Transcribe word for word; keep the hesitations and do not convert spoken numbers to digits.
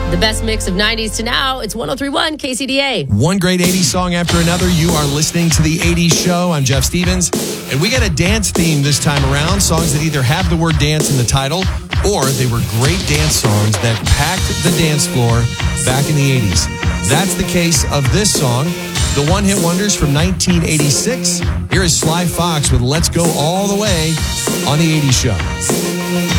The best mix of nineties to now. It's one oh three point one K C D A. One great eighties song after another. You are listening to The eighties Show. I'm Jeff Stevens. And we got a dance theme this time around. Songs that either have the word dance in the title or they were great dance songs that packed the dance floor back in the eighties. That's the case of this song, the one-hit wonders from nineteen eighty-six. Here is Sly Fox with Let's Go All the Way on The eighties Show.